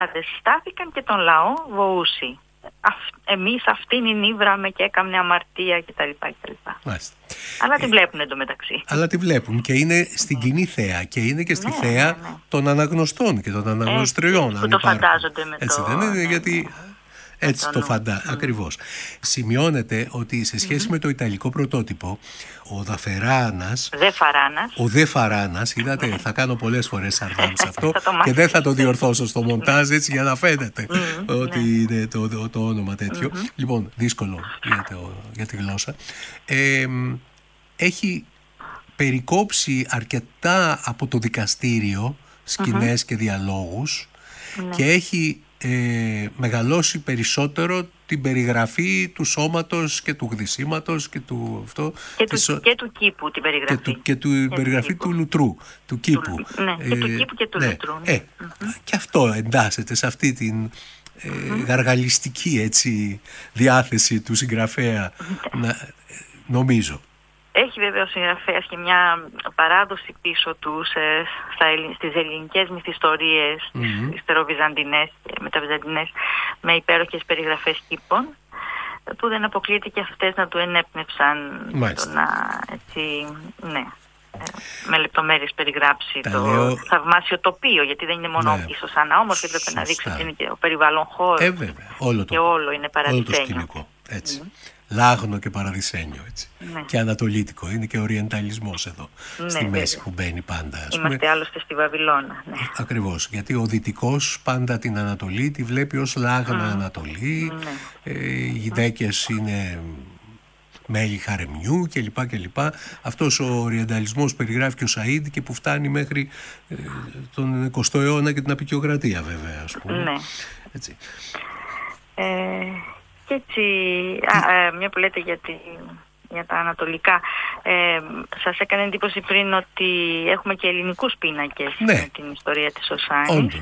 στάθηκαν και τον λαό βοούσι. Εμείς αυτήν η νύβραμε και έκαμνε αμαρτία κτλ. Αλλά τη βλέπουν εντωμεταξύ. Αλλά τη βλέπουν και είναι στην κοινή θέα και είναι και στη θέα των αναγνωστών και των αναγνωστριών. Που το φαντάζονται με έτσι δεν είναι, γιατί έτσι το ακριβώς. Σημειώνεται ότι σε σχέση με το ιταλικό πρωτότυπο, ο Δε Φαράνας, είδατε, θα κάνω πολλές φορές σαρδάμ σε αυτό και δεν θα το διορθώσω στο μοντάζ, έτσι, για να φαίνεται ότι είναι το όνομα τέτοιο. Λοιπόν, δύσκολο για τη γλώσσα. Έχει περικόψει αρκετά από το δικαστήριο σκηνές και διαλόγους και έχει μεγαλώσει περισσότερο την περιγραφή του σώματος και του γδυσίματος και του αυτό. Και του κήπου την περιγραφή. Και την περιγραφή του λουτρού, του κήπου. Και του κήπου και του λουτρού. Και αυτό εντάσσεται σε αυτή την γαργαλιστική, έτσι, διάθεση του συγγραφέα, νομίζω. Έχει βέβαια ο συγγραφέας και μια παράδοση πίσω του στις ελληνικές μυθιστορίες, ιστεροβυζαντινές και μεταβυζαντινές, με υπέροχες περιγραφές κήπων, που δεν αποκλείεται και αυτές να του ενέπνευσαν το να, έτσι, με λεπτομέρειες περιγράψει το θαυμάσιο τοπίο, γιατί δεν είναι μόνο η Σωσάνα όμορφη, έπρεπε να δείξει ότι είναι και ο περιβάλλον χώρο και όλο είναι παραδεισένιο. Έτσι. Λάγνο και παραδεισένιο, έτσι. Και ανατολίτικο. Είναι και οριενταλισμός εδώ, στη μέση που μπαίνει πάντα. Είμαστε άλλωστε στη Βαβυλώνα. Ακριβώς, γιατί ο δυτικός πάντα την Ανατολή τη βλέπει ως Λάγνα Ανατολή. Οι γυναίκες είναι μέλη χαρεμιού κλπ. Αυτός ο οριενταλισμός περιγράφει και ο Σαΐντ και που φτάνει μέχρι τον 20ο αιώνα και την απεικιοκρατία, βέβαια, ας πούμε. Έτσι. Και έτσι, μια που λέτε για τα ανατολικά, σας έκανε εντύπωση πριν ότι έχουμε και ελληνικούς πίνακες με την ιστορία της Σωσάνης.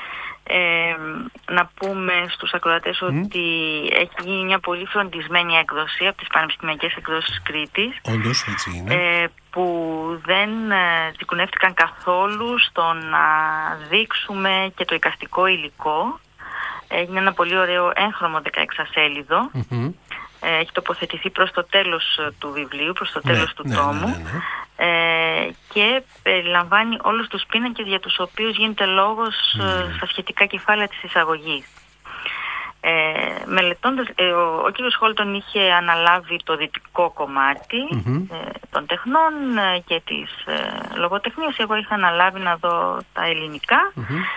Να πούμε στους ακροατές ότι έχει γίνει μια πολύ φροντισμένη έκδοση από τις πανεπιστημιακές εκδόσεις Κρήτης. Όντως, έτσι είναι. Που δεν δικουνεύτηκαν καθόλου στο να δείξουμε και το εικαστικό υλικό. Έγινε ένα πολύ ωραίο έγχρωμο 16σέλιδο. Έχει τοποθετηθεί προς το τέλος του βιβλίου, προς το τέλος του τόμου. Και περιλαμβάνει όλους τους πίνακες για τους οποίους γίνεται λόγος στα σχετικά κεφάλαια της εισαγωγής. Μελετώντας, ο κύριος Χόλτον είχε αναλάβει το δυτικό κομμάτι των τεχνών και της λογοτεχνίας. Εγώ είχα αναλάβει να δω τα ελληνικά.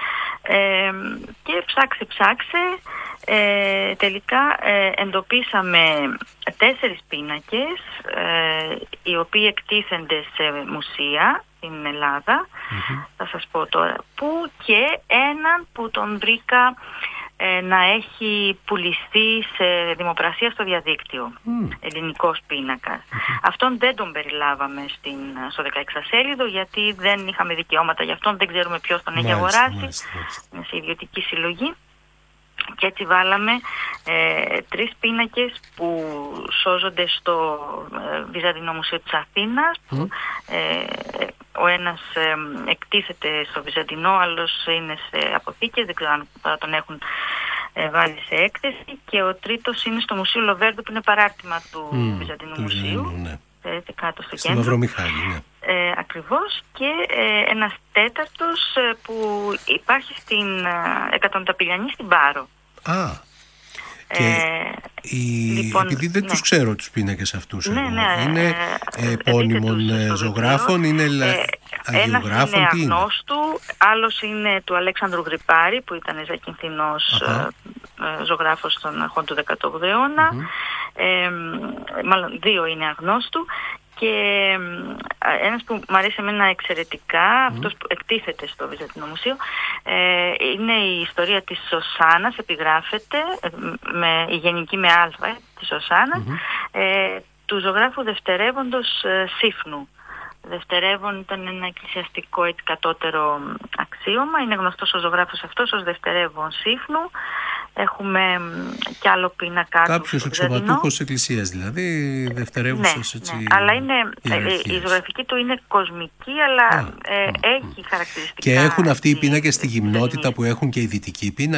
Και ψάξε τελικά εντοπίσαμε 4 πίνακες οι οποίοι εκτίθενται σε μουσεία στην Ελλάδα, θα σας πω τώρα που, και έναν που τον βρήκα να έχει πουληθεί σε δημοπρασία στο διαδίκτυο, ελληνικός πίνακας. Αυτόν δεν τον περιλάβαμε στο 16σέλιδο γιατί δεν είχαμε δικαιώματα γι' αυτόν, δεν ξέρουμε ποιος τον έχει αγοράσει, σε ιδιωτική συλλογή. Και έτσι βάλαμε 3 πίνακες που σώζονται στο Βυζαντινό Μουσείο της Αθήνας. Ο ένας εκτίθεται στο Βυζαντινό, άλλος είναι σε αποθήκες, δεν ξέρω αν τώρα τον έχουν βάλει σε έκθεση, και ο τρίτος είναι στο Μουσείο Λοβέρντο που είναι παράρτημα του Βυζαντινού Μουσείου. Κάτω στο κέντρο. Μαυρομιχάλη, ακριβώς. Και ένας τέταρτος που υπάρχει στην Εκατονταπηλιανή στην Πάρο. Λοιπόν, επειδή δεν τους ξέρω τους πίνακες αυτούς, είναι επώνυμων ζωγράφων, είναι αγιογράφων, ένας είναι αγνώστου, άλλος είναι του Αλέξανδρου Γρυπάρη που ήταν ζακυνθινός ζωγράφος των αρχών του 18ου αιώνα. Μάλλον 2 είναι αγνώστου. Και ένας που μου αρέσει εμένα εξαιρετικά, αυτός που εκτίθεται στο Βυζαντινό Μουσείο, είναι η ιστορία της Σωσάνας, επιγράφεται με η γενική με άλφα της Σωσάνας, του ζωγράφου Δευτερεύοντος Σύφνου. Δευτερεύον ήταν ένα εκκλησιαστικό έτσι κατώτερο αξίωμα, είναι γνωστός ο ζωγράφος αυτός ως Δευτερεύον Σύφνου. Έχουμε κι άλλο πίνακα. Κάποιος εξωματούχος εκκλησίας, δηλαδή δευτερεύουσας έτσι. Ναι, αλλά είναι, η ζωγραφική του είναι κοσμική, αλλά έχει χαρακτηριστικά. Και έχουν αυτοί οι πίνακες στη γυμνότητα που έχουν και οι δυτικοί πίνακες.